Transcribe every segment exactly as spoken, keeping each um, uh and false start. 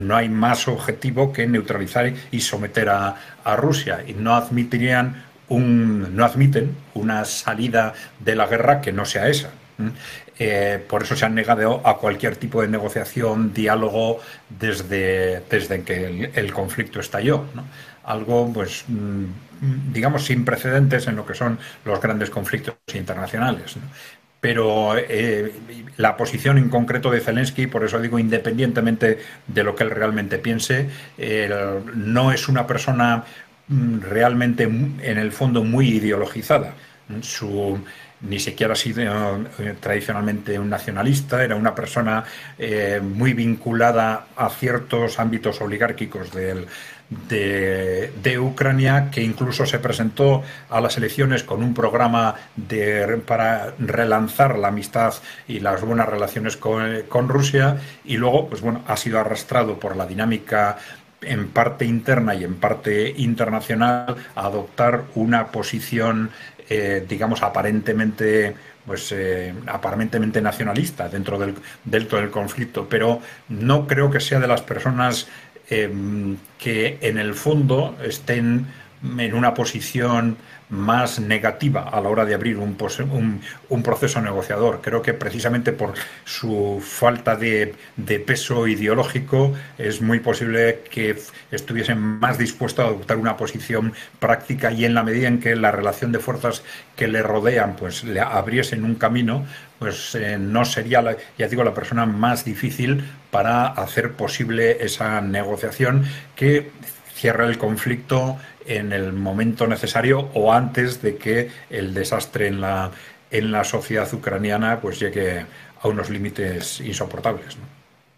no hay más objetivo que neutralizar y someter a, a Rusia, y no admitirían un, no admiten una salida de la guerra que no sea esa. Eh, por eso se han negado a cualquier tipo de negociación, diálogo, desde, desde que el, el conflicto estalló, ¿no? Algo, pues, digamos, sin precedentes en lo que son los grandes conflictos internacionales, ¿no? Pero eh, la posición en concreto de Zelensky, por eso digo, independientemente de lo que él realmente piense, eh, no es una persona mm, realmente, en el fondo, muy ideologizada. Su, ni siquiera ha sido eh, tradicionalmente un nacionalista, era una persona eh, muy vinculada a ciertos ámbitos oligárquicos del, de, de Ucrania, que incluso se presentó a las elecciones con un programa de, para relanzar la amistad y las buenas relaciones con, con Rusia, y luego, pues bueno, ha sido arrastrado por la dinámica en parte interna y en parte internacional a adoptar una posición, eh, digamos, aparentemente, pues eh, aparentemente nacionalista dentro del, dentro del conflicto, pero no creo que sea de las personas eh, que en el fondo estén en una posición más negativa a la hora de abrir un, un, un proceso negociador. Creo que precisamente por su falta de, de peso ideológico es muy posible que estuviesen más dispuestos a adoptar una posición práctica, y en la medida en que la relación de fuerzas que le rodean pues le abriesen un camino, pues eh, no sería, la, ya digo, la persona más difícil para hacer posible esa negociación que cierre el conflicto en el momento necesario o antes de que el desastre en la, en la sociedad ucraniana pues llegue a unos límites insoportables, ¿no?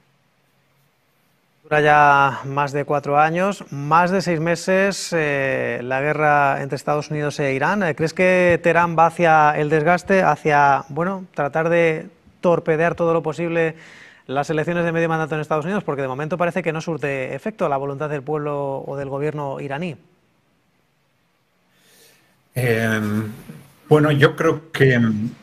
Dura ya más de cuatro años, más de seis meses eh, la guerra entre Estados Unidos e Irán. ¿Crees que Teherán va hacia el desgaste, hacia, bueno, tratar de torpedear todo lo posible las elecciones de medio mandato en Estados Unidos? Porque de momento parece que no surte efecto la voluntad del pueblo o del gobierno iraní. Eh, bueno, yo creo que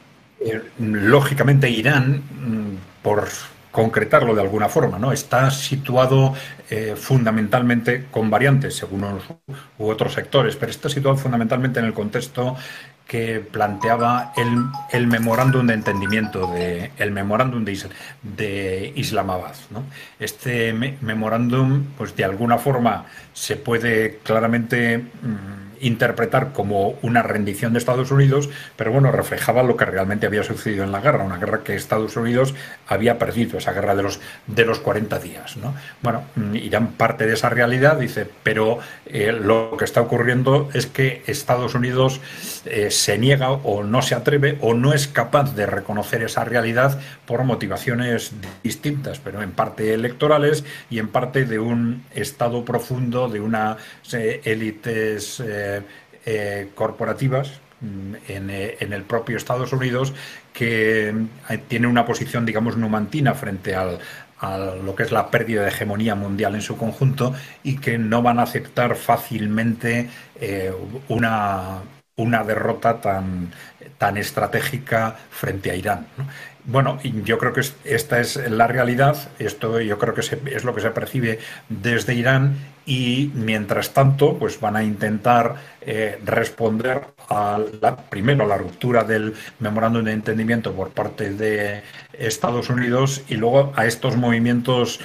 eh, lógicamente Irán, por concretarlo de alguna forma, ¿no?, está situado eh, fundamentalmente con variantes según unos u otros sectores, pero está situado fundamentalmente en el contexto que planteaba el, el memorándum de entendimiento, de, el memorándum de, Isla, de Islamabad, ¿no? Este me, memorándum, pues de alguna forma se puede claramente mmm, interpretar como una rendición de Estados Unidos, pero bueno, reflejaba lo que realmente había sucedido en la guerra, una guerra que Estados Unidos había perdido, esa guerra de los, de los cuarenta días, ¿no? Bueno, Irán parte de esa realidad, dice, pero eh, lo que está ocurriendo es que Estados Unidos eh, se niega o no se atreve o no es capaz de reconocer esa realidad por motivaciones distintas, pero en parte electorales y en parte de un estado profundo, de unas eh, élites eh, eh, corporativas en, eh, en el propio Estados Unidos, que eh, tiene una posición, digamos, numantina frente al, a lo que es la pérdida de hegemonía mundial en su conjunto, y que no van a aceptar fácilmente eh, una, una derrota tan, tan estratégica frente a Irán, ¿no? Bueno, yo creo que esta es la realidad, esto yo creo que es lo que se percibe desde Irán, y mientras tanto pues van a intentar eh, responder a la, primero a la ruptura del memorándum de entendimiento por parte de Estados Unidos, y luego a estos movimientos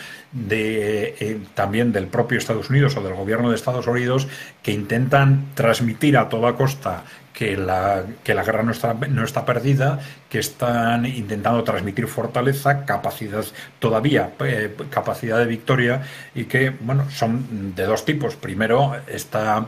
de, eh, también del propio Estados Unidos o del gobierno de Estados Unidos, que intentan transmitir a toda costa que la, que la guerra no está, no está perdida, que están intentando transmitir fortaleza, capacidad todavía, eh, capacidad de victoria, y que, bueno, son de dos tipos. Primero está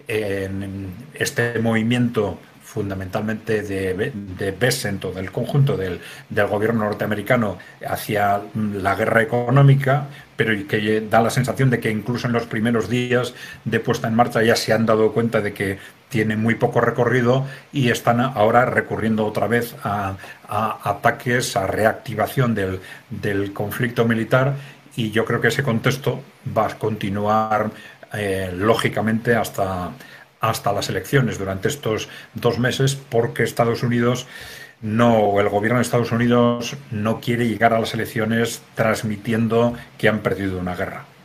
en este movimiento fundamentalmente de, de Bessent, o del conjunto del, del gobierno norteamericano, hacia la guerra económica, pero que da la sensación de que incluso en los primeros días de puesta en marcha ya se han dado cuenta de que tiene muy poco recorrido, y están ahora recurriendo otra vez a, a ataques, a reactivación del, del conflicto militar, y yo creo que ese contexto va a continuar eh, lógicamente hasta hasta las elecciones durante estos dos meses, porque Estados Unidos no, el gobierno de Estados Unidos no quiere llegar a las elecciones transmitiendo que han perdido una guerra.